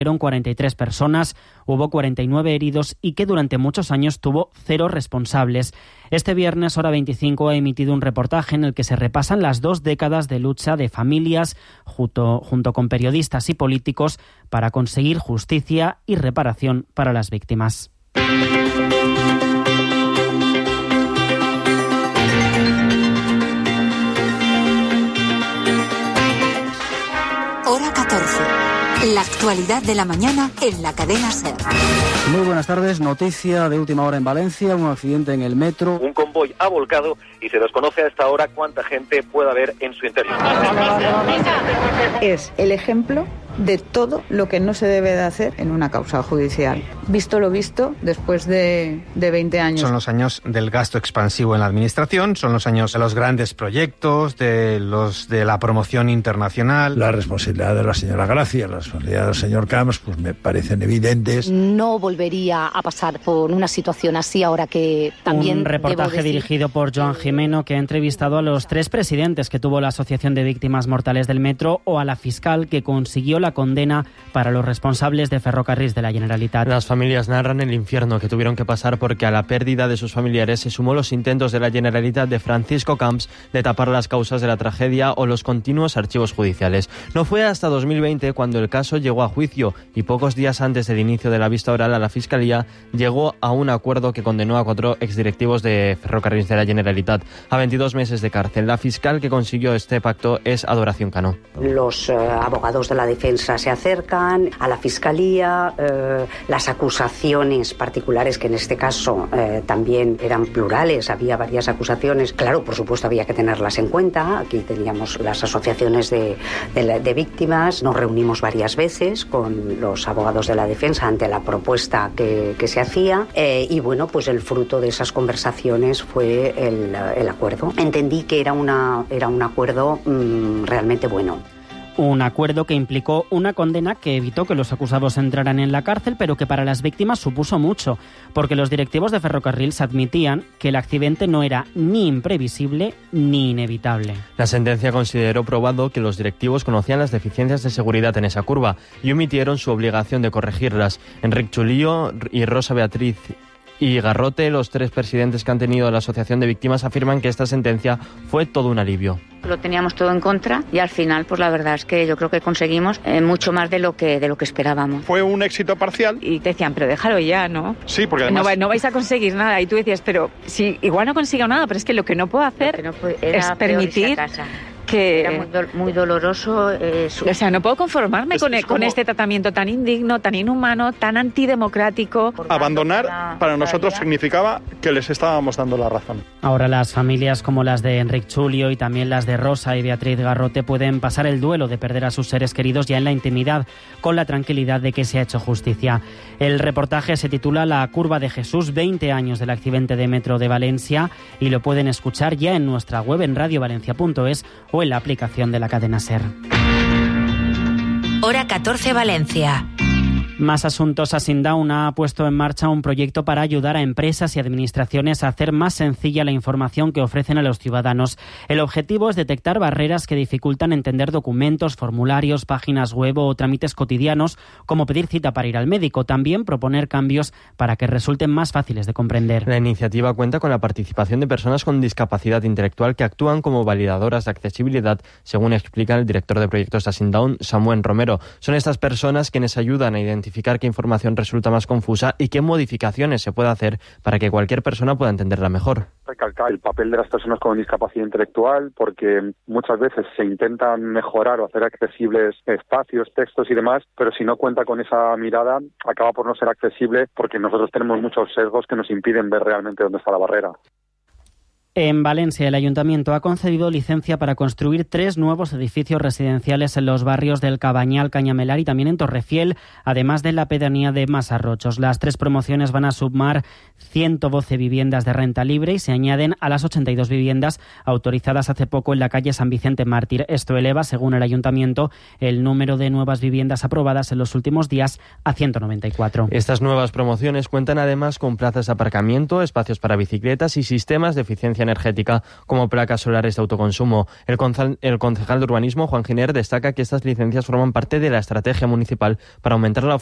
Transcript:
Fueron 43 personas, hubo 49 heridos y que durante muchos años tuvo 0 responsables. Este viernes, Hora 25 ha emitido un reportaje en el que se repasan las 2 décadas de lucha de familias junto con periodistas y políticos para conseguir justicia y reparación para las víctimas. Hora 14. La actualidad de la mañana en la cadena SER. Muy buenas tardes. Noticia de última hora en Valencia, un accidente en el metro. Un convoy ha volcado y se desconoce a esta hora cuánta gente puede haber en su interior. Es el ejemplo de todo lo que no se debe de hacer en una causa judicial. Visto lo visto, después de 20 años. Son los años del gasto expansivo en la administración, son los años de los grandes proyectos, de la promoción internacional. La responsabilidad de la señora Gracia, la responsabilidad del señor Camps, pues me parecen evidentes. No volvería a pasar por una situación así ahora que también... Un reportaje dirigido por Joan Jimeno, que ha entrevistado a los 3 presidentes que tuvo la Asociación de Víctimas Mortales del Metro o a la fiscal que consiguió la condena para los responsables de Ferrocarrils de la Generalitat. Las familias narran el infierno que tuvieron que pasar porque a la pérdida de sus familiares se sumó los intentos de la Generalitat de Francisco Camps de tapar las causas de la tragedia o los continuos archivos judiciales. No fue hasta 2020 cuando el caso llegó a juicio y pocos días antes del inicio de la vista oral a la Fiscalía llegó a un acuerdo que condenó a 4 exdirectivos de Ferrocarrils de la Generalitat a 22 meses de cárcel. La fiscal que consiguió este pacto es Adoración Cano. Los abogados de la defensa se acercan a la Fiscalía, las acusaciones particulares, que en este caso también eran plurales, había varias acusaciones, claro, por supuesto había que tenerlas en cuenta. Aquí teníamos las asociaciones de víctimas, nos reunimos varias veces con los abogados de la defensa ante la propuesta que se hacía y bueno, pues el fruto de esas conversaciones fue el acuerdo. Entendí que era un acuerdo realmente bueno. Un acuerdo que implicó una condena que evitó que los acusados entraran en la cárcel, pero que para las víctimas supuso mucho, porque los directivos de Ferrocarrils admitían que el accidente no era ni imprevisible ni inevitable. La sentencia consideró probado que los directivos conocían las deficiencias de seguridad en esa curva y omitieron su obligación de corregirlas. Enric Chulillo y Rosa Beatriz y Garrote, los 3 presidentes que han tenido la Asociación de Víctimas, afirman que esta sentencia fue todo un alivio. Lo teníamos todo en contra y al final, pues la verdad es que yo creo que conseguimos mucho más de lo que esperábamos. Fue un éxito parcial. Y te decían, pero déjalo ya, ¿no? Sí, porque además... No vais a conseguir nada. Y tú decías, pero sí, igual no consigo nada, pero es que lo que no puedo hacer es permitir... que era muy doloroso. O sea, no puedo conformarme con este tratamiento tan indigno, tan inhumano, tan antidemocrático. Abandonar para nosotros significaba que les estábamos dando la razón. Ahora las familias como las de Enric Chulio y también las de Rosa y Beatriz Garrote pueden pasar el duelo de perder a sus seres queridos ya en la intimidad, con la tranquilidad de que se ha hecho justicia. El reportaje se titula La curva de Jesús, 20 años del accidente de metro de Valencia, y lo pueden escuchar ya en nuestra web en radiovalencia.es o en la aplicación de la cadena SER. Hora 14 Valencia. Más asuntos. Asindown ha puesto en marcha un proyecto para ayudar a empresas y administraciones a hacer más sencilla la información que ofrecen a los ciudadanos. El objetivo es detectar barreras que dificultan entender documentos, formularios, páginas web o trámites cotidianos, como pedir cita para ir al médico. También proponer cambios para que resulten más fáciles de comprender. La iniciativa cuenta con la participación de personas con discapacidad intelectual que actúan como validadoras de accesibilidad, según explica el director de proyectos de Asindown, Samuel Romero. Son estas personas quienes ayudan a identificar qué información resulta más confusa y qué modificaciones se puede hacer para que cualquier persona pueda entenderla mejor. Recalcar el papel de las personas con discapacidad intelectual, porque muchas veces se intentan mejorar o hacer accesibles espacios, textos y demás, pero si no cuenta con esa mirada, acaba por no ser accesible, porque nosotros tenemos muchos sesgos que nos impiden ver realmente dónde está la barrera. En Valencia, el Ayuntamiento ha concedido licencia para construir 3 nuevos edificios residenciales en los barrios del Cabañal, Cañamelar y también en Torrefiel, además de la pedanía de Masarrochos. Las 3 promociones van a sumar 112 viviendas de renta libre y se añaden a las 82 viviendas autorizadas hace poco en la calle San Vicente Mártir. Esto eleva, según el Ayuntamiento, el número de nuevas viviendas aprobadas en los últimos días a 194. Estas nuevas promociones cuentan además con plazas de aparcamiento, espacios para bicicletas y sistemas de eficiencia eficiencia energética como placas solares de autoconsumo. El concejal de urbanismo, Juan Giner, destaca que estas licencias forman parte de la estrategia municipal para aumentar la